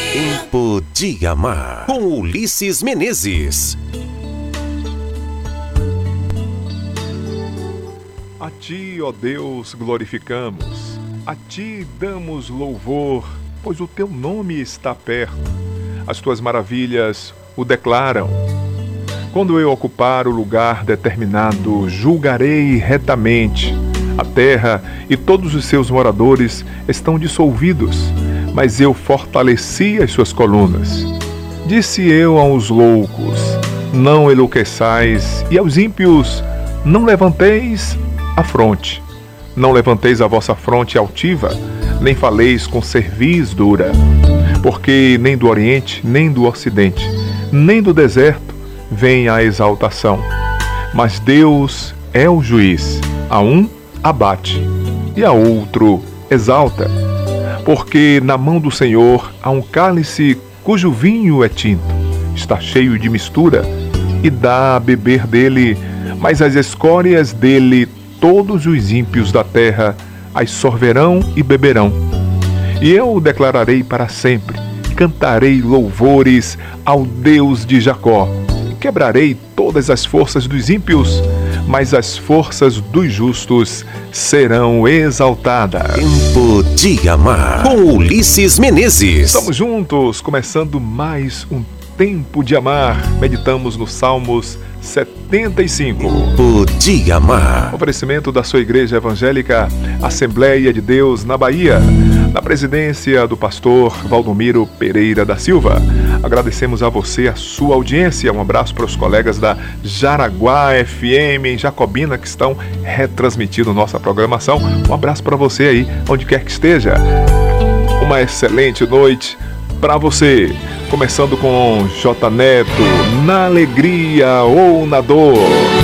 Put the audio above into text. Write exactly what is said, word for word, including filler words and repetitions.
Tempo de Amar, com Ulisses Menezes. A Ti, ó Deus, glorificamos, a Ti damos louvor, pois o Teu nome está perto. As Tuas maravilhas o declaram. Quando eu ocupar o lugar determinado, julgarei retamente. A terra e todos os seus moradores estão dissolvidos, mas eu fortaleci as suas colunas. Disse eu aos loucos, não enlouqueçais, e aos ímpios, não levanteis a fronte. Não levanteis a vossa fronte altiva, nem faleis com cerviz dura. Porque nem do Oriente, nem do Ocidente, nem do deserto vem a exaltação. Mas Deus é o juiz, a um abate, e a outro exalta. Porque na mão do Senhor há um cálice cujo vinho é tinto, está cheio de mistura, e dá a beber dele, mas as escórias dele todos os ímpios da terra as sorverão e beberão. E eu o declararei para sempre, cantarei louvores ao Deus de Jacó. Quebrarei todas as forças dos ímpios, mas as forças dos justos serão exaltadas. Tempo de Amar, com Ulisses Menezes. Estamos juntos, começando mais um Tempo de Amar. Meditamos no Salmos setenta e cinco. Tempo de Amar. Oferecimento da sua Igreja Evangélica Assembleia de Deus na Bahia, na presidência do pastor Valdomiro Pereira da Silva. Agradecemos a você a sua audiência. Um abraço para os colegas da Jaraguá F M em Jacobina que estão retransmitindo nossa programação. Um abraço para você aí, onde quer que esteja. Uma excelente noite para você. Começando com J Neto, na alegria ou na dor.